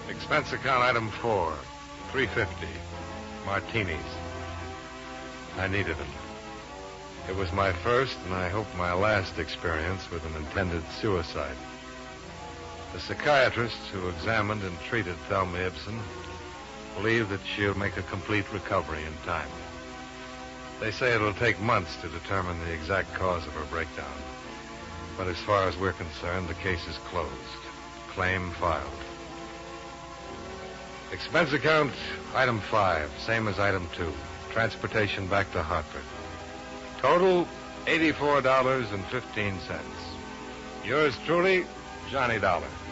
Expense account item 4, $3.50. Martinis. I needed them. It was my first, and I hope my last, experience with an intended suicide. The psychiatrists who examined and treated Thelma Ibsen believe that she'll make a complete recovery in time. They say it'll take months to determine the exact cause of her breakdown. But as far as we're concerned, the case is closed. Claim filed. Expense account, item 5, same as item 2. Transportation back to Hartford. Total, $84.15. Yours truly, Johnny Dollar.